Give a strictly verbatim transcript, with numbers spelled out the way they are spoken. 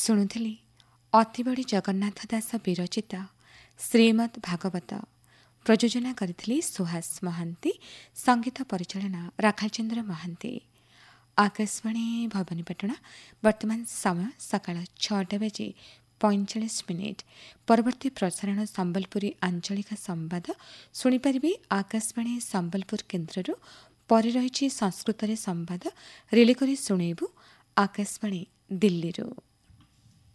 ଶୁଣୁଥିଲି ଅତିବଡ଼ି ଜଗନ୍ନାଥ ଦାସ ବିରଚିତ ଶ୍ରୀମଦ୍ ଭାଗବତ। ପ୍ରଯୋଜନା କରିଥିଲି ସୁହାସ ମହାନ୍ତି, ସଙ୍ଗୀତ ପରିଚାଳନା ରାଖାଚନ୍ଦ୍ର ମହାନ୍ତି। ଆକାଶବାଣୀ ଭବାନୀପାଟଣା। ବର୍ତ୍ତମାନ ସମୟ ସକାଳ ଛଅଟା ବାଜି ପଇଁଚାଳିଶ ମିନିଟ୍। ପରବର୍ତ୍ତୀ ପ୍ରସାରଣ ସମ୍ବଲପୁରୀ ଆଞ୍ଚଳିକ ସମ୍ବାଦ ଶୁଣିପାରିବେ ଆକାଶବାଣୀ ସମ୍ବଲପୁର କେନ୍ଦ୍ରରୁ। ପରେ ରହିଛି ସଂସ୍କୃତରେ ସମ୍ବାଦ ରିଲେ କରି ଶୁଣେଇବୁ ଆକାଶବାଣୀ ଦିଲ୍ଲୀରୁ।